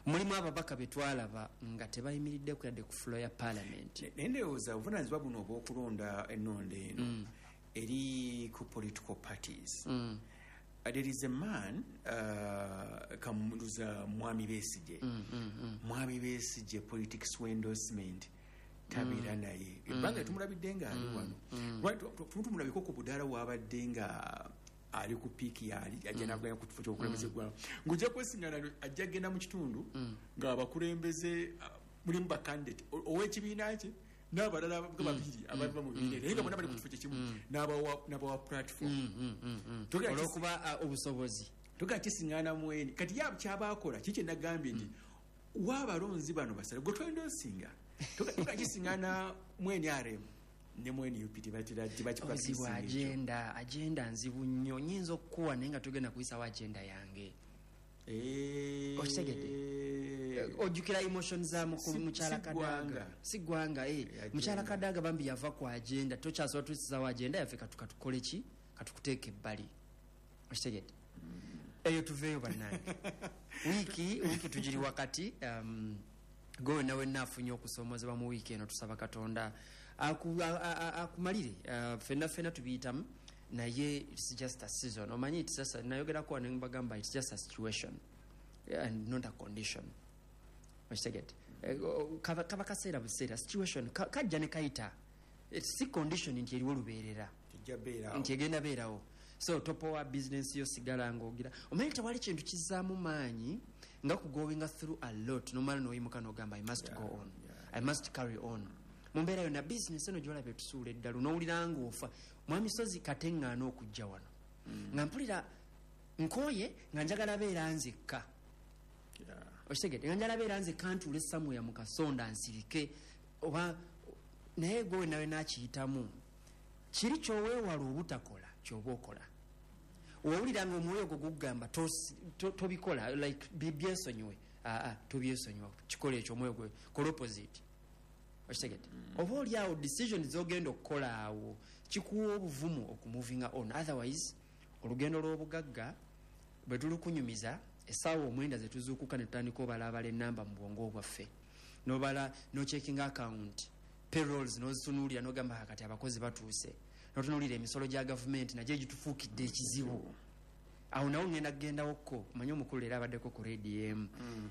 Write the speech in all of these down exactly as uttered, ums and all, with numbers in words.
mulimu ababaka betwalaba nga tebayimiridde ku yadde ku floor ya parliament. Nendewoza obuvunaanyizibwa buno obw'okulonda ennonda eno mm. eri ku political parties. Mm. Uh, there is a man uh, kamuza Mwami Besigye. Mm, mm, mm. Mwami Besigye politics endorsement tabira mm. naye. Ebanga mm. tumulabidde nga ali wano. Mm. Right, tumulabiko ku budala wabadde nga ali ku peak yali agenda kugenda ku kifo ky'okulembeze gwa. Ngujja kwesingana ajja genda mu kitundu nga abakulembeze mulimu ba candidate ow'ekibiina kye n'abalala babiri abava mu bibiina naye nga bonna bali ku kifo kyekimu n'abawa n'abawa platform olw'okuba obusobozi toga kisiŋŋaana mweni kati yabo kyabaakola kiki nagambye nti waabalonzi bano basale gwe twendosinga toga kisiŋŋaana mweni aremu ne mweni upiti batira tibakikwazibu agenda agenda nzibu nnyo nyinza okukuwa naye nga tugenda kuyisawo agenda yange okitegedde ojjukira emotion za mukyala Kadaga si ggwanga mukyala Kadaga bambi yava ku agenda tokyasobola tusizawo agenda yaffe katukole ki katukuteeka ebbali okitegedde eyo tuveeyo bannange wiiki wiiki tugiri wakati gowe nawe naafunye okusoomozebwa mu wiiki eno tusaba Katonda akumalire fenna fenna tubiyitamu naye it's just a season omanyi it's just nayogerako wano mbagamba it's just a situation and not a condition okitegedde kaba kaseera buseera situation kajja ne kayita si condition nti eriwo lubeerera nti egenda beerawo so topowa business yo sigala ng'ogira omanyi tewali kintu kizzaamu maanyi nga kugoinga through a lot nomala n'oyimuka n'ogamba I must go on I must carry on mu mbeera yonna business eno gy'olaba etusuula eddalu n'owulira ng'ofa mwamisozi kateŋŋaana okujja wano nga mpulira nkooye nga njagala beera nzekka okitegedde nga njagala beera nzekka ntuule samweya mu kasonda nsirike oba naye gwe nawe naakiyitamu kiri kyoweewala obutakola kyoba okola owulira nga omwoyo gwo gugamba tobikola like byesonyiwe aa tobyesonyiwa kikola ekyo omwoyo gwe kola opposite okitegedde oba oli awo decision zogenda okukola awo kikuwa obuvumu okumuvinga on otherwise olugendo lw'obugagga bwe tulukunyumiza essaawa omwenda ze tuzuukuka ne tutandika obalabala ennamba mu bwongo bwaffe n'obala n'ochecking account payrolls n'ozitunuulira n'ogamba kati abakozi batuuse n'otunuulira emisolo gya gavumenti nagyo gitufuukidde ekizibu awo nawo ngenda kugendawokko omanyi omukulu era abaddeko ku radio emu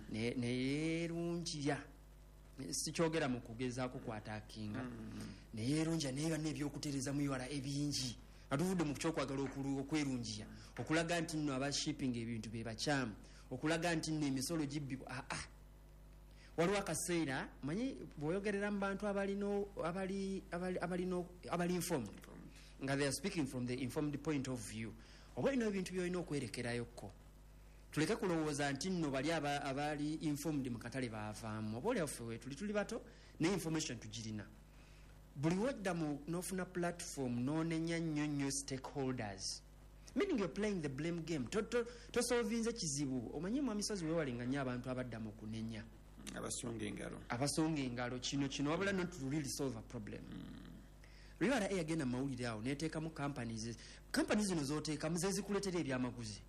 neyeerunjya sikyogera mu kugezaako kwataakinga neyeerunjya naye banna ebyokutereeza mu iwala ebingi atuvudde mu kyokwagala okwerungiya okulaga nti nno abashipping ebintu be bakyamu okulaga nti nno emisolo gibbibwa aa waliwo akaseera manyi bw'oyogerera mu bantu abalino abali abalino abali informed nga they are speaking from the informed point of view oba olina ebintu by'olina okwerekerayokko tuleke kulowooza nti nno bali abali informed mu katale baavaamu oba oli affe tuli tuli bato ne information tugirina buli wedda mu n'ofuna platform n'onenya nnyo nnyo stakeholders meaning you're playing the blame game tosolvinze kizibu omanyi mu amisozi weewalinga nnyo abantu abadda mu kunenya abasonga engalo abasonga engalo kino kino wabula not to really solve a problem riwala eyagenda mu mawulire awo neeteekamu companies companies zino zooteekamu zezikuleetera ebyamaguzi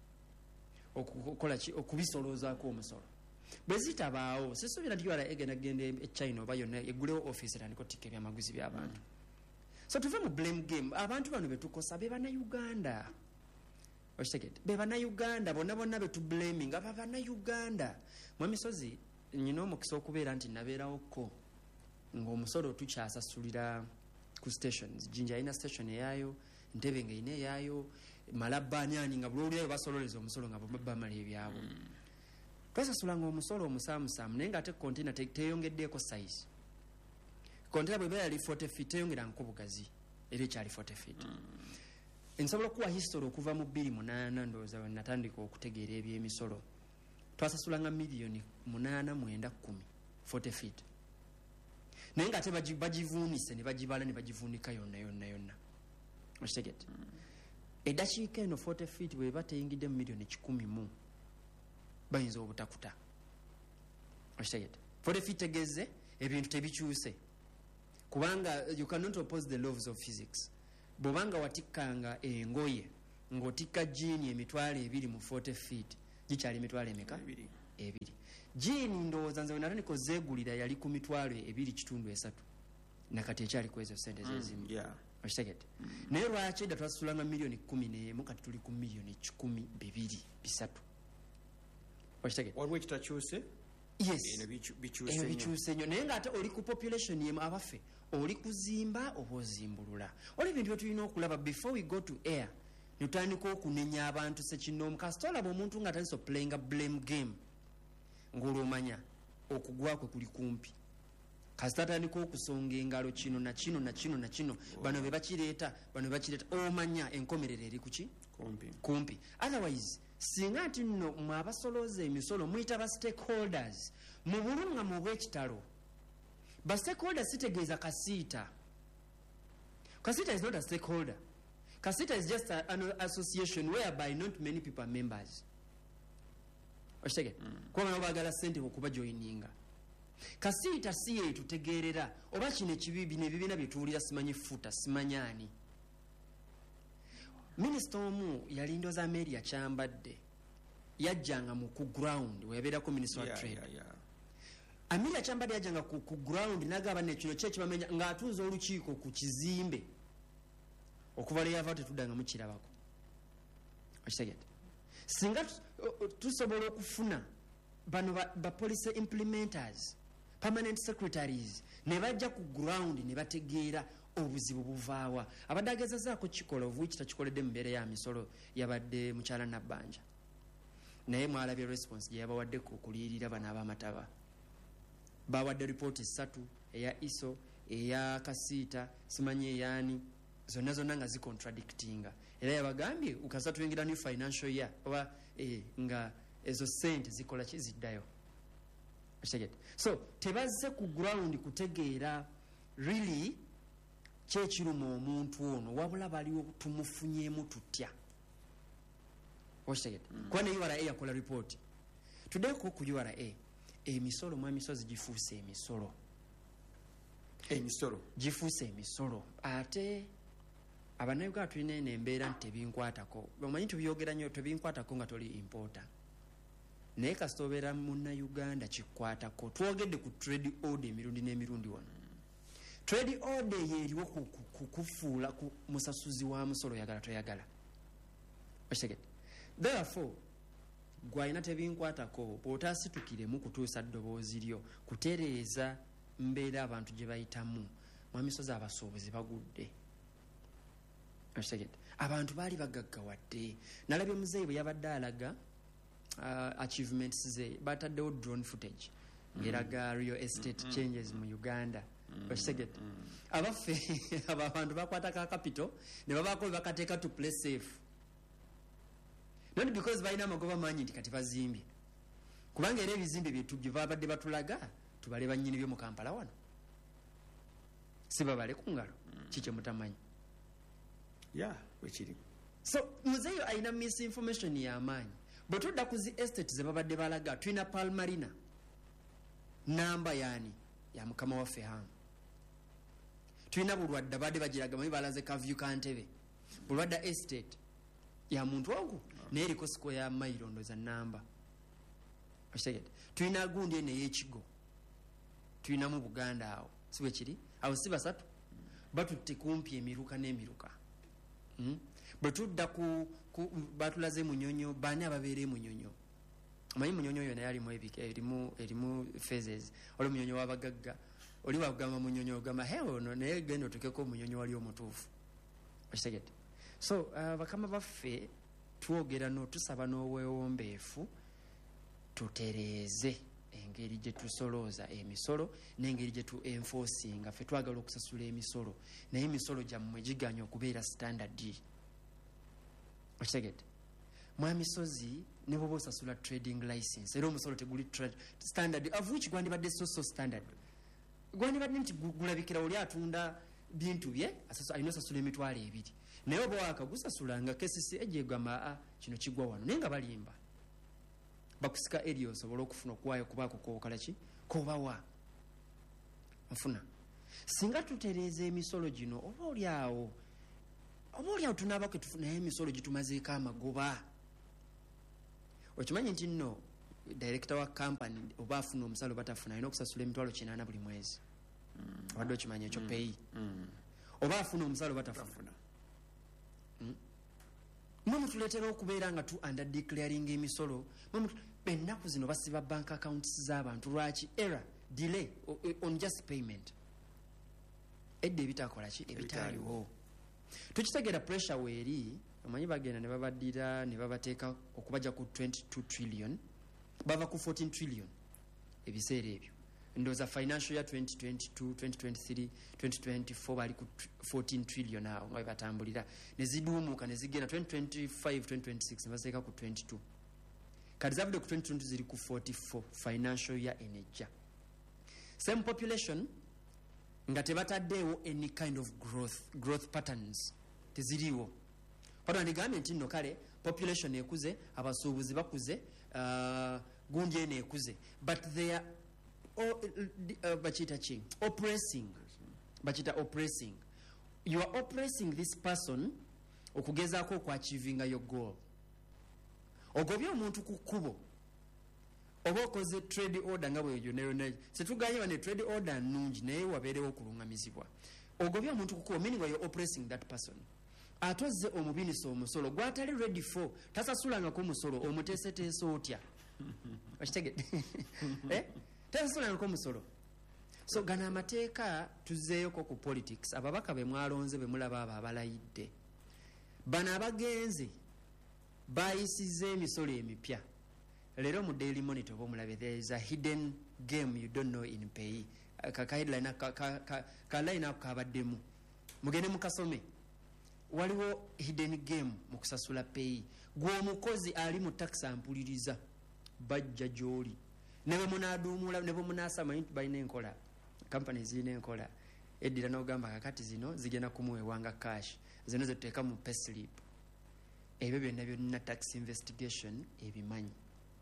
okukola ki okubisoloozaako omusolo bwe zitabaawo sisuubira nti riwala egenda genda e China oba yonna eggulewo office etandika otikka ebyamaguzi by'abantu so tuve mu blame game abantu bano betukosa be bannayuganda okitegedde be bannayuganda bonna bonna betublaming aba bannayuganda mu emisozi nyina omukisa okubeera nti nabeerawokko ng'omusolo tukyasasulira ku stations Jinja alina station eyaayo Ntebe nga ine eyaayo Malabbaanyani nga bulowulirayo basololeza omusolo nga bamala ebyabo twasasulanga omusolo omusaamusaamu naye nga ate kontena teyongeddeeko size kontena bwe beera yali forty feet teyongeranko bugazi era ekyali forty feet nsobola okuwa history okuva mu bbiri munaana ndowooza we natandika okutegeera ebyemisolo twasasulanga miliyoni munaana mwenda kkumi forty feet naye nga ate bagivuunise ne bagibala ne bagivuunika yonna yonna yonna okitegedde eddakiika eno forty feet bwe bateyingidde mu miliyoni kikumi mu bayinza obutakuta okitegedde forty feet tegeze ebintu tebikyuse kubanga you cannot oppose the laws of physics bw'obanga watikkanga engoye ng'otikka jiini emitwalo ebiri mu forty feet gikyali emitwalo emeka ebiri Jini ndowooza nze wenata nikozeegulira yali ku mitwalo ebiri kitundu esatu nakati ekyali ku ezo sente zezimu okitegedde naye lwaki edda twasasulanga miliyoni kumi n'emu kati tuli ku miliyoni kikumi bibiri bisatu okitegedde waliwo ekitakyuse yes bikyuse ebyo bikyuse nnyo naye ng'ate oli ku population yemu abaffe oli kuzimba oba ozimbulula oli ebintu byetulina okulaba before we go to air netutandika okunenya abantu sekinoomu kasita olaba omuntu nga atandise playing a blame game ng'olwomanya okugwa kwe kuli kumpi kasita atandika okusonga engalo kino na kino na kino na kino bano be bakireeta bano be bakireeta omanya enkomerero eri kuki kumpi otherwise singa nti nno mwe abasolooza emisolo muyita ba stakeholders mu bulunga mu bw'ekitalo ba stakeholders sitegeeza kasiita kasiita is not a stakeholder kasiita is just a, an association whereby not many people are members okitegedde kuba bano baagala ssente okuba joininga kasiita si ye tutegeerera oba kino ekibi bino ebibiina bye tuwulira simanyi futa simanyaani minisita omu yali ndooza Mary akyambadde yajjanga mu ku ground weyabeerako minisita wa Yeah, trade yeah, yeah. Amiri akyambadde yajjanga ku, ku ground n'agamba nekino ki ekibamenya ng'atuuza olukiiko ku kizimbe okuva lwe yava tetuddanga mukirabako okitegedde singa tu- o- o- tusobola okufuna bano ba, ba policy implementers permanent secretaries ne bajja ku ground ne bategeera obuzibu buvaawa abadde agezazaako kikola ovuwi kitakikoledde mu mbeera ya misolo yabadde mukyala Nabbanja naye mwalabye response gye yabawadde ku kuliyirira bano ab'amataba bawadde ripooti essatu eya iso eya kasiita simanyi eyaani zonna zonna nga zicontradictinga era yabagambye ukasa tuyingira new financial year oba eh, nga ezo sente zikola ki ziddayo okitegedde so tebazze ku ground kutegeera really kyekiruma omuntu ono wabula baliwo tumufunyeemu tutya okitegedde kuba ne U R A yakola ripooti tuddeko ku U R A emisolo mu emisozi gifuuse emisolo emisolo gifuuse emisolo ate abannayuganda tulina eno embeera nti tebinkwatako omanyi tubyogera nnyo tebinkwatako nga toli importa naye kasita obeera munnayuganda kikwatako twogedde ku trade order emirundi n'emirundi wano trade order yeeriwo kukufuula ku musasuzi wa musolo yagala toyagala okitegedde therefore gwalina tebinkwatako bw'otaasitukiremu kutuusa ddoboozi lyo kutereeza mbeera abantu gye bayitamu mwamisozi abasuubuzi bagudde okitegedde abantu baali bagaggawadde nalabye muzeeyi bwe yabadde alaga uh, achievements ze bataddewo drone footage ngeraga real estate changes mu Uganda okitegedde abaffe abo abantu bakwata ka capital ne babaako bwe bakateeka to play safe not because balina amagoba manyi nti kati bazimbye kubanga era ebizimbe byetu bye babadde batulaga tubale bannyini byo mu Kampala wano si babale ku ngalo kikye mutamanyi ya wekiri so muzeeyo alina misinformation y'amaanyi bwe tudda ku zi estate ze babadde balaga tulina Palmarina namba yaani ya mukama waffe hamu tulina bulwadda badde bagiraga mayi balaze kavyu kantebe bulwadda estate ya muntu wangu naye eriko siko ya mairondo za namba okitegedde tulina gundi eno ey'ekigo tulina mu Buganda awo si bwe kiri awo si basatu batutte kumpi emiruka n'emiruka mm? bwe tudda ku, ku batulaze munyonyo baani ababeera munyonyo amanyi munyonyo yona yalimu erimu erimu phases oli munyonyo w'abagagga oli wagamba munyonyo ogamba he ono naye genda otukeko munyonyo wali omutuufu okitegedde so uh, bakama baffe twogera n'otusaba n'obwewombeefu tutereeze engeri gye tusolooza emisolo n'engeri gye tu enforcinga ffe twagala okusasula emisolo naye emisolo gyammwe giganya okubeera standard okitegedde mwamisozi ne bwoba osasula trading license era omusolo teguli standard of which gwandibadde so standard gwandibadde nti gulabikira oli atunda bintu bye alina osasula emitwalo ebiri naye oba wakagusasulanga kesisi ejegamba a kino kigwa wano naye nga balimba bakusika eri osobola okufuna okuwaayo kubaako kookala ki kobawa nfuna singa tutereeza emisolo gino oba oliawo oba oliawo tunaabako naye emisolo gitumazeeko amagoba okimanyi nti nno director wa company oba afuna omusalo batafuna alina okusasula emitwalo kinaana buli mwezi wadde okimanya ekyo peyi oba afuna omusalo batafuna mwe mutuleetera okubeera nga tu under declaring emisolo ennaku zino basiba bank accounts z'abantu lwaki era delay on just payment edda ebitakola ki ebitaliwo tukitegeera pressure weeri amanyi bagenda ne babaddira ne babateeka okubajja ku twenty-two trillion bava ku fourteen trillion ebiseera ebyo ndowooza financial year twenty twenty-two twenty twenty-three twenty twenty-four bali ku fourteen trillion awo nga batambulira ne ziduumuuka ne zigenda twenty twenty-five twenty twenty-six ne baseeka ku twenty-two kati zavudde ku twenty twenty ziri ku forty-four financial year enejja same population nga tebataddeewo any kind of growth growth patterns teziriiwo patona ndigambye nti nno kale population ekuze abasuubuzi bakuze uh, gundi eno ekuze but they are oh, uh, bachita chi oppressing bachita oppressing you are oppressing this person okugezaako okwachivinga your goal ogobye omuntu ku kkubo oba okoze trade order nga bweyo neyona setuganye bane trade order nungi naye wabeerewo okulungamizibwa ogobye omuntu ku kkubo meaning you are oppressing that person atoze omubinisa omusolo gwatali ready for tasasulangako omusolo omuteeseteese otya okitegedde eh tasasulangako omusolo so gana amateeka tuzeeyoko ku politics ababaka be mwalonze be mulaba abo abalayidde bano abagenze bayisize emisolo emipya leero mu Daily Monitor oba omulabe there is a hidden game you don't know in pay kakaheadline kaline ako kabaddemu mugende mukasome waliwo hidden game mu kusasula pay gw'omukozi ali mu tax ampuliriza bajja gy'oli ne bwe munaaduumula ne bwe munaasama nti balina enkola company zirina enkola eddira n'ogamba kakati zino zigenda kumuweewanga cash zino zetuteeka mu payslip ebyo byonna byonna tax investigation ebimanyi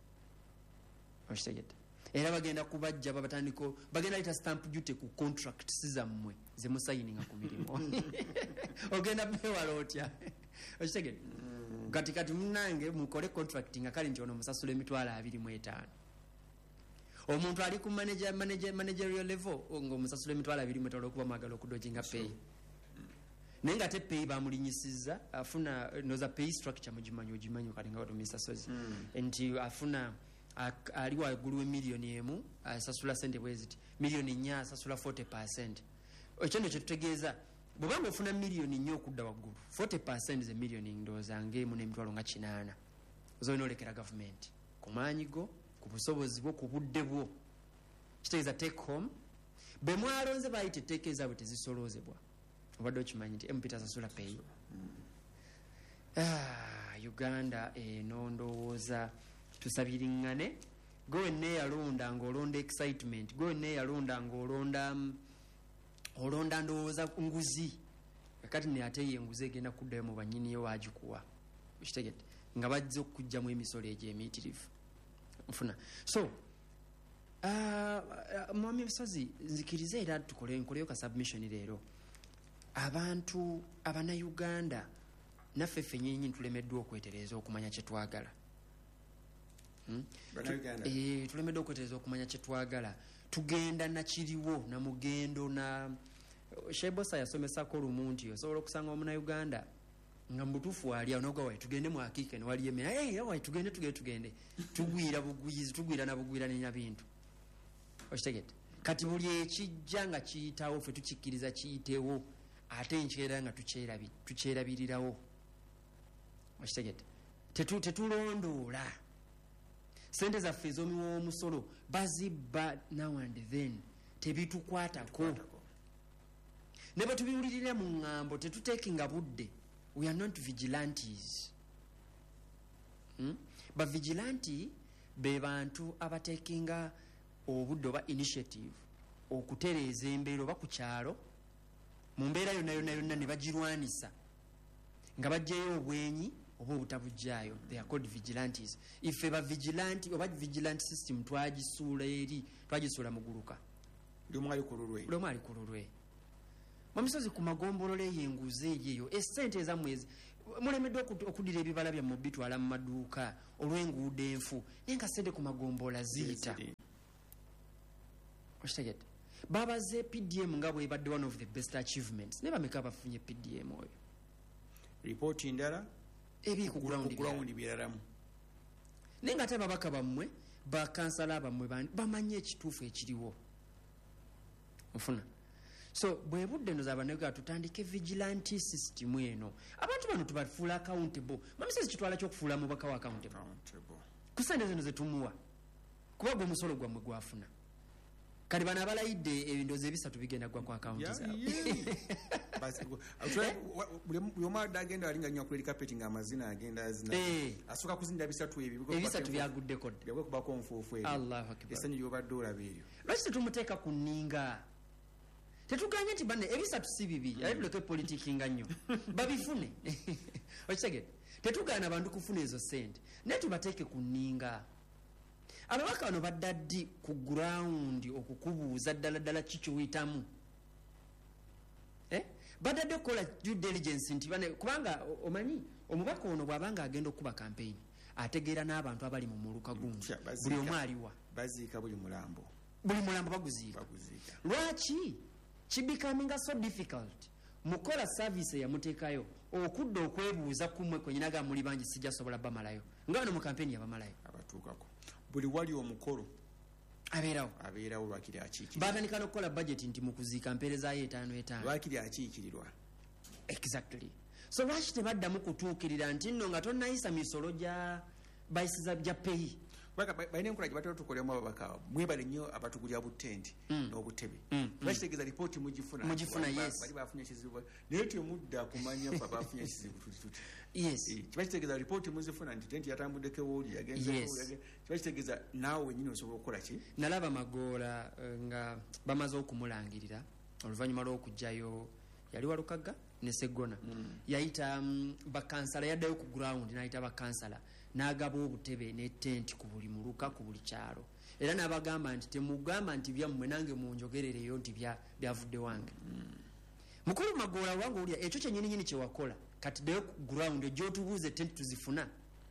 okitegedde era bagenda kubajja babatandiko bagenda leta stamp duty ku contract sizammwe zemusayininga ku mirimu ogenda bewala otya okitegedde kati kati munange mukole contracting akali nti ono musasula emitwalo abiri mu etaano omuntu ali ku manager manager managerial level ng'omusasula emitwalo abiri mu etaano okuba mwagala okudojinga pay naye nga te pay bamulinyisiza afuna noza pay structure mugimanyi ogimanyi kati nga batumisa sozi nti afuna ali waggulu w'emiliyoni emu asasula sente bweziti miliyoni nnya asasula forty percent ekyo ndo kyetutegeeza bwebanga ofuna miliyoni nnyo okudda waggulu forty percent ze miliyoni ndowooza ng'emu n'emitwalo nga kinaana ozolina olekera gavumenti ku maanyi go ku busobozi bwo ku budde bwo kitegeeza take home bwe mwalonze bayite etteeka ezaabwe tezisoloozebwa obadde okimanyi nti mpita asasula pay ah, Uganda eno ndowooza tusabiriŋŋane gwe wenna eyalonda ng'olonda excitement gwe wenna eyalonda ng'olonda olonda ndowooza nguzi kati ne ate ye enguzi egenda kuddayo mu bannyiniyo waagikuwa okitegedde nga bajja okugyamu emisolo egyo emiitirivu nfuna so uh, mwami bisozi nzikirize era tukole nkoleyo ka submission leero abantu abanayuganda naffe ffennyini tulemeddwa okwetereeza okumanya kye twagala hmm? e, tulemeddwa okwetereeza okumanya kye twagala tugenda nakiriwo na mugendo na Shebosa yasomesako olumu nti osobola okusanga omunayuganda nga mubutuufu wali awo noga wayi tugende mu akiike ne wali emmere hey, wayi tugende tugende tugende tugwira bugwizi tugwira na bugwira nenya bintu okitegedde kati buli ekijja nga kiyitawo ffe tukikkiriza kiyitewo ate nkyera nga tukyerabirirawo okitegedde tetulondoola sente zaffe ez'omiwa omusolo bazibba now and then tebitukwatako ne bwe tubiwulirira mu ŋŋambo tetuteekinga budde we are not vigilantes hmm? ba vigilanti be bantu abateekinga obudde oba initiative okutereeza embeera oba ku kyalo mu mbeera yonna yonna yonna ne bagirwanisa nga bajjayo obwenyi oba obutabujjaayo they are called vigilantes ife ba vigilanti oba vigilant system twagisuula eri twagisuula muguluka lumu ali ku lulwe lumu ali ku lulwe mamisozi ku magombolola eyo enguzi eyo essente ezammwe mulemeddwa okudira ebibala byammwe bitwala mu maduuka olw'enguudo enfu naye nga sente ku magomboola ziyita okitegedde babaze P D M nga bwebadde one of the best achievements naye bameka bafunye P D M oyo ripooti ndala ebiri ku ground biralamu naye nga ate ababaka bammwe bakansala bammwe bamanye ekituufu ekiriwo ofuna so bwe budde ndoza abanega tutandike vigilante system eno abantu bano tubafuula accountable mamisezi kitwala ky'okufuula mubaka wa accountable kusande zino zetumuwa kuba gwe musolo gwammwe gwafuna kali bana abalayidde ebindozi ebisatu bigenda gwa kwa account zaabwe yomada agenda alinga nnyo kuli carpet nga amazina agenda azina asuka kuzinda bisatu ebi ebisatu byaguddeko dde yabwe kubako nfuufu ebi Allahu akbar esanyi lyobadde olaba ebyo lwaki tumuteeka ku nninga tetuganye nti banne ebisatu si bibi ate tuleke politiki nga nnyo babifune okitegedde tetugaana abantu kufuna ezo sente naye tubateeke ku nninga ababaka bano badda ddi ku ground okukubuuza ddala ddala kikiwitamu eh? badadde okukola due diligence nti bane kubanga omanyi omubaka ono bw'abanga agenda okuba campaign ategeera n'abantu abali mu muluka gundi buli omu aliwa baziika buli mulambo buli mulambo baguziika lwaki kibecoming so difficult mukola service yamuteekayo okudda okwebuuza kumwe kwenyinaga muli bangi sijja sobola bamalayo nga bano mu campaign yabamalayo abatuukako buli wali omukolo abeerawo abeerawo lwakiri akiikirirwa baatandika n'okukola budget nti mu kuziika mpeerezaayo etaano etaano lwakiri akiikirirwa exactly so lwaki tebaddamu kutuukirira nti nno nga tonnayisa misolo gya bayisiza bya peyi balina enkola gye batera tukolemu ababaka mwebale nnyo abatugulya butenti n'obutebe bakitegeeza ripooti mugifuna mugifuna yes bali bafunye ekizibu naye temudda kumanya fe bafunye ekizibu tuti tuti yes kiba kitegeeza ripooti muzifuna nti tenti yatambuddeko wooli yagenze kiba kitegeeza naawe wennyini osobola okukola ki nalaba magoola nga bamaze okumulangirira oluvannyuma lw'okugjayo yali walukaga ne Segona yayita bakansala yaddayo ku ground n'ayita bakansala n'agaba obutebe ne tenti ku buli muluka ku buli kyalo era n'abagamba nti temugamba nti byammwe nange munjogerereyo nti byavudde wange mukulu magoola wange olya ekyo kyennyini nyini kyewakola kati ddayo ku ground egyotubuuze tenti tuzifuna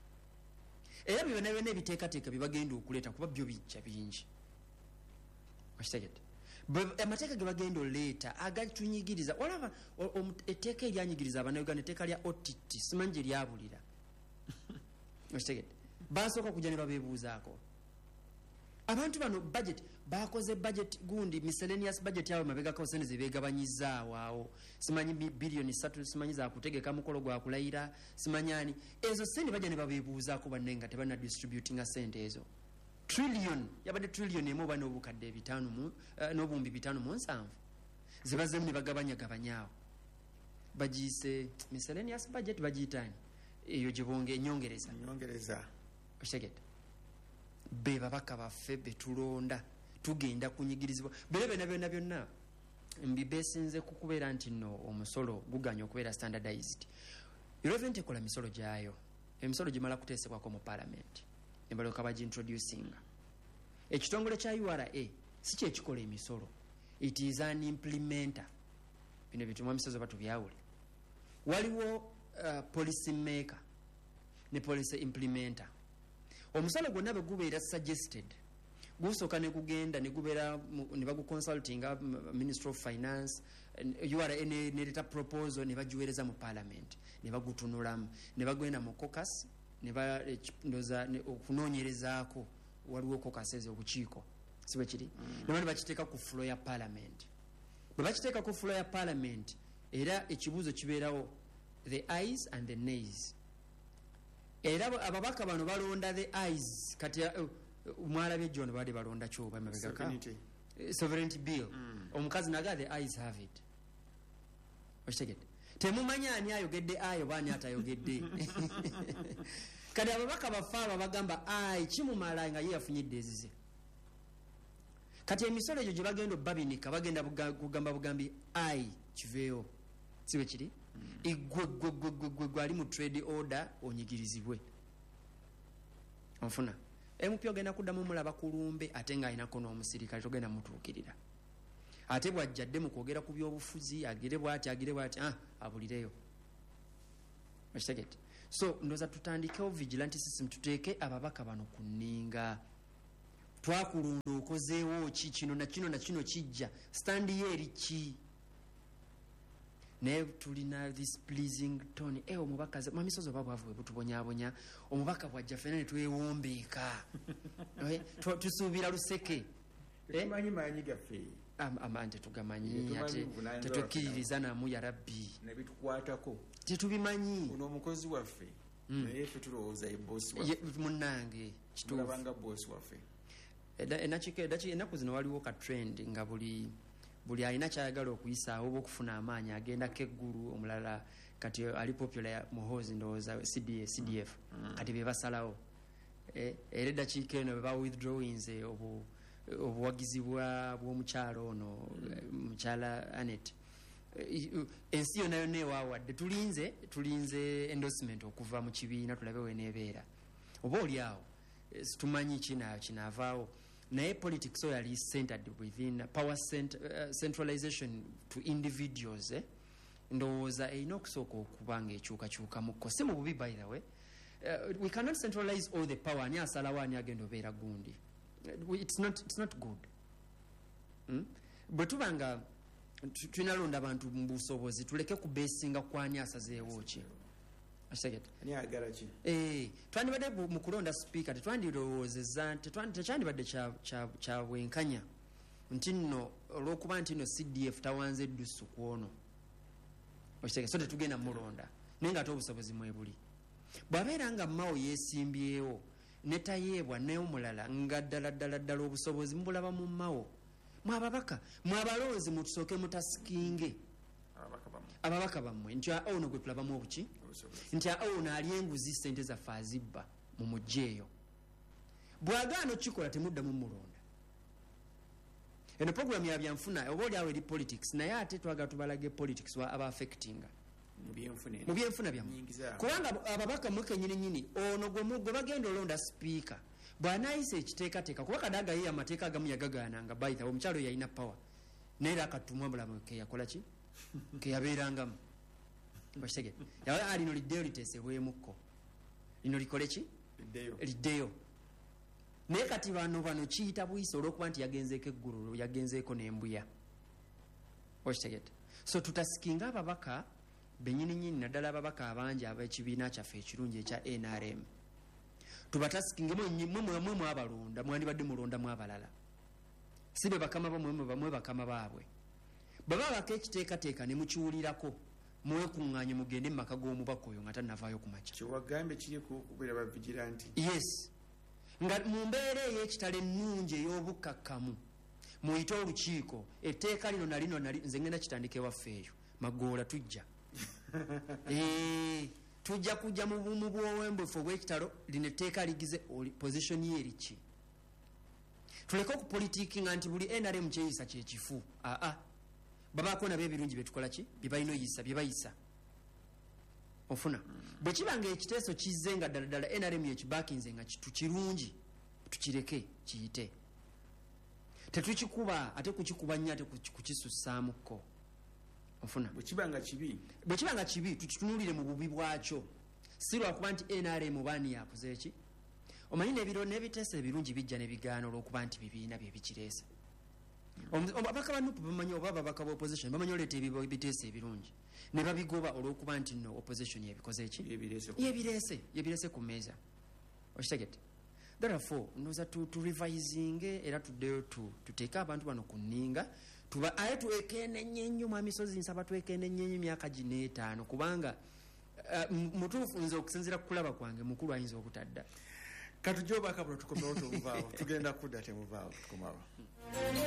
era byonna byonna ebiteekateeka bye bagenda okuleeta kuba byo bijja bingi okitegedde amateeka ge bagenda oleeta agatunyigiriza olaba etteeka eryanyigiriza abannayuganda etteeka lya ott simanyi gye lyabulira okitegedde basooka kujja ne babeebuuzaako abantu bano budget bakoze budget gundi miscellaneous budget yawe mabegako sente ze beegabanyizaawo awo simanyi biliyoni ssatu simanyi zakutegeka mukolo gwa kulayira simanyani ezo sente bajja ne babeebuuzaako banne nga tebalina distributinga sente ezo trillion yabadde trillion emu oba n'obukadde bitaano mu n'obuwumbi bitaano mu nsanvu zibazeemu ne bagabanyagabanyaawo bagiyise miscellaneous budget bagiyitaani eyo gye bonge enyongereza nyongereza okitegedde be babaka baffe betulonda tugenda kunyigirizibwa bere byonna byonna byonna mbibeesinze ku kubeera nti nno omusolo guganya okubeera standardized irevent ekola misolo gyayo emisolo gimala kuteesebwako mu parliament nembalooka bagiintroducinga ekitongole kya U R A si kyekikola emisolo it is an implementer bino bitumwa misozo batubyawule waliwo uh, policy maker ne policy implementer omusolo gwonna bwe gubeera suggested gusooka ne gugenda ne gubeera ne baguconsultinga Ministry of Finance U R A nereeta proposal ne bagiweereza mu parliament ne bagutunulamu ne bagenda mu caucus ne bandoza okunoonyerezaako waliwo caucus ezo obukiiko sibe kiri ne bali bakiteeka ku floor ya parliament bwe bakiteeka ku floor ya parliament era ekibuuzo kibeerawo the ayes and the nays era ababaka bano balonda the ayes kati mwalabye John baade balonda kyoba mabegaka sovereignty bill omukazi naga the ayes have it okitegedde temumanya ani ayogedde ayo baani atayogedde kati ababaka bafaaba bagamba ayi kimumala nga ye yafunyidde ezize kati emisolo egyo gye bagenda babinika bagenda kugamba bugambi ayi kiveeyo sibe kiri igwe gwe gwe gwe gwali mu trade order onyigirizibwe onfuna M P ogenda kuddamu mulaba kulumbe ate nga ayinako n'omusirikale togenda mutuukirira ate bw'ajjadde mu kwogera ku by'obufuzi agire bw'ati agire bw'ati ah abulireyo okitegedde. So ndoza tutandikewo vigilante system, tuteeke ababaka bano ku nninga. Twakulunda okozeewo ki kino na kino na kino kijja, standi ye eri ki? Naye tulina this pleasing tone. Eh, omubaka mamisozo oba bwavu butubonyabonya, omubaka bwajja ffenna ne twewombeeka. Tusuubira luseke. Tumanyi manyi gaffe. Amante tugamanyi ate tetukkiririza namu ya Rabbi. Nebitukwatako. Tetubimanyi. Uno omukozi waffe. Naye ffe tulowooza ye boss waffe. Munnange kituufu. Mulabanga boss waffe. Ennaku zino waliwo ka trend nga buli buli alina kyayagala okuyisaawo oba okufuna amaanyi agendako eggulu, omulala kati ali popular Muhoozi ndowooza C D F, C D F. Kati be basalawo. Era eddakiika eno beba withdrawings obu obuwagizi bw'omukyalo ono mukyala Anet. Ensi yonna yonna ewaawadde tulinze tulinze endorsement okuva mu kibiina tulabe weneebeera. Oba oli awo tumanyi kina kinaavaawo. Naye politics so yali centered within power cent, uh, centralization to individuals. Eh? Ndowooza erina okusooka okuba ng'ekyukakyuka mukko. Si mu bubi by the way. Uh, we cannot centralize all the power. Ani asalawo ani agenda obeera gundi. It's not, it's not good. Hmm? Bwe tuba nga tunalonda abantu mu busobozi tuleke kubeesinga ku ani asazeewo ki. Asegete. Ani agala ki? Eh, twandibadde mu kulonda speaker tetwandirowoozezza nti tekyandibadde kya kya kya bwenkanya nti nno olw'okuba nti nno C D F tawanze eddusu ku ono. Asegete, so tetugenda mulonda naye nga ate obusobozi mwebuli. Bw'abeera nga Mao yeesimbyewo netayeebwa neomulala nga ddala ddala ddala obusobozi mbulaba mu Mao. Mwababaka mwabalonzi mutusooke mutasikinge ababaka bammwe nti ono gwe tulabamu obuki nti ono ali enguzi ssente zaffe azibba mu mujja eyo. Bw'agaana okikola temuddamu mulonda. Eno program ya byanfuna oba oli awo eri politics naye ate twagala tubalage politics wa aba affectinga mu byenfuna byammwe. Kubanga ababaka mwe kennyini nnyini ono gwe bagenda olonda speaker bw'anaayisa ekiteekateeka kuba Kadaga ye amateeka agamu yagagaananga by the way omukyalo yalina power naye era akatumwa bulamu ke yakola ki ke yabeerangamu. Basege yawa alino liddeyo liteesebwemukko lino likole ki liddeyo naye kati bano bano kiyita buyisa olw'okuba nti yagenzeeko eggulu yagenzeeko n'embuya. Okitegedde. So tutasikinga ababaka bennyini nnyini naddala ababaka abangi ab'ekibiina kyaffe ekirungi ekya N R M. Tubatasinge mwe mwabalonda mwandibadde mulondamu abalala. Si be bakama bamwe bamwe bakama baabwe. Baba bakekiteekateeka ne mukiwulirako mwekuŋŋaanye mugende mu maka g'omubaka oyo nga tannavaayo ku makya. Kyewagambe kiri kubeera ba vigilante. Yes. Nga mu mbeera ey'ekitalo ennungi ey'obukkakkamu muyite olukiiko etteeka lino na lino nze ngenda kitandika ewaffe eyo Magoola tujja. Eh tujja kujja mu bumu bw'owembwefu obw'ekitalo lino etteeka ligize position ye eriki. Tuleke okupolitikinga nti buli N R M kyeyisa kyekifu. Aa babaako nabo ebirungi bye tukola ki bye balina oyisa bye bayisa ofuna. Bwe kiba nga ekiteeso kizze nga ddala ddala N R M yekibaakinze nga kitu kirungi tukireke kiyite. Tetukikuba ate kukikuba nnyo ate kukisussaamuko ofuna. Bwe kiba nga kibi bwe kiba nga kibi tukitunuulire mu bubi bwakyo si lwakuba nti N R M baani yakoze ki. Omanyi n'ebiro n'ebiteeso ebirungi bijja ne bigaana olw'okuba nti bibiina bye bikireesa. Ababaka ba Nuupu bamanyi oba ababaka ba opposition bamanyi oleeta ebiteeso ebirungi ne babigoba olw'okuba nti no opposition yebikoze eki yebireese yebireese ku mmeeza. Okitegedde. Therefore noza tu, tu revising era tuddeyo tu tuteeke abantu bano ku nninga tuba aye tuwekeenennye ennyo mu misozi nsaba twekenennye nnyo emyaka gino etaano kubanga uh, mutuufu nze okusinziira ku kulaba kwange mukulu ayinza obutadda. Katujja obaka buno tukomewo tumuvaawo tugenda kudda temuvaawo tukomawo.